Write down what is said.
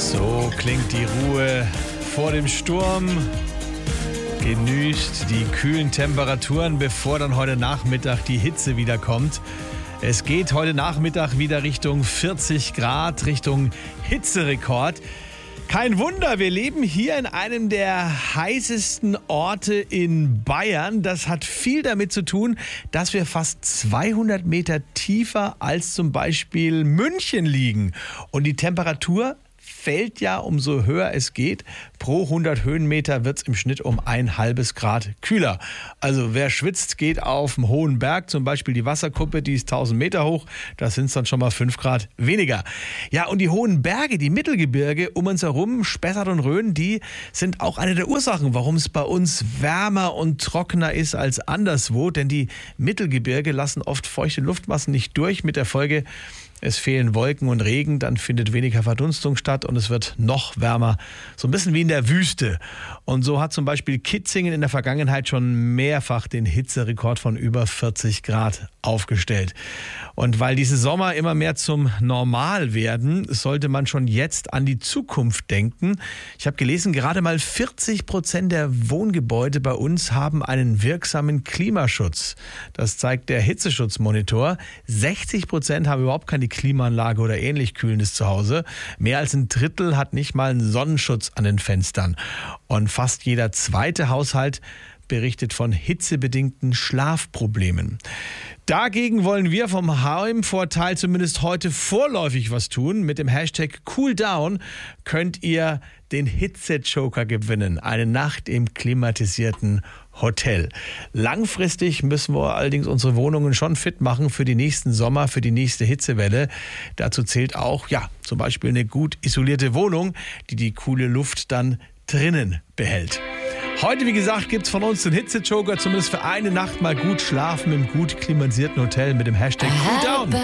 So klingt die Ruhe vor dem Sturm. Genießt die kühlen Temperaturen, bevor dann heute Nachmittag die Hitze wieder kommt. Es geht heute Nachmittag wieder Richtung 40 Grad, Richtung Hitzerekord. Kein Wunder, wir leben hier in einem der heißesten Orte in Bayern. Das hat viel damit zu tun, dass wir fast 200 Meter tiefer als zum Beispiel München liegen. Und die Temperatur fällt ja, umso höher es geht. Pro 100 Höhenmeter wird es im Schnitt um 1,5 Grad kühler. Also wer schwitzt, geht auf dem hohen Berg, zum Beispiel die Wasserkuppe, die ist 1000 Meter hoch. Das sind dann schon mal 5 Grad weniger. Ja, und die hohen Berge, die Mittelgebirge um uns herum, Spessart und Rhön, die sind auch eine der Ursachen, warum es bei uns wärmer und trockener ist als anderswo. Denn die Mittelgebirge lassen oft feuchte Luftmassen nicht durch, mit der Folge, es fehlen Wolken und Regen, dann findet weniger Verdunstung statt und es wird noch wärmer. So ein bisschen wie in der Wüste. Und so hat zum Beispiel Kitzingen in der Vergangenheit schon mehrfach den Hitzerekord von über 40 Grad aufgestellt. Und weil diese Sommer immer mehr zum Normal werden, sollte man schon jetzt an die Zukunft denken. Ich habe gelesen, gerade mal 40% der Wohngebäude bei uns haben einen wirksamen Klimaschutz. Das zeigt der Hitzeschutzmonitor. 60% haben überhaupt keine Klimaanlage oder ähnlich Kühlendes zu Hause. Mehr als ein Drittel hat nicht mal einen Sonnenschutz an den Fenstern. Und fast jeder zweite Haushalt berichtet von hitzebedingten Schlafproblemen. Dagegen wollen wir vom Heimvorteil zumindest heute vorläufig was tun. Mit dem Hashtag CoolDown könnt ihr den Hitze-Joker gewinnen. Eine Nacht im klimatisierten Hotel. Langfristig müssen wir allerdings unsere Wohnungen schon fit machen für die nächsten Sommer, für die nächste Hitzewelle. Dazu zählt auch, zum Beispiel eine gut isolierte Wohnung, die die kühle Luft dann drinnen behält. Heute, wie gesagt, gibt es von uns den Hitze-Joker, zumindest für eine Nacht mal gut schlafen im gut klimatisierten Hotel mit dem Hashtag CoolDown.